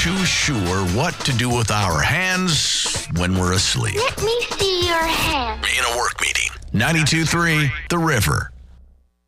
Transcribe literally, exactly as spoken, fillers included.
too sure what to do with our hands when we're asleep. Let me see your hand. In a work meeting. ninety-two point three The River.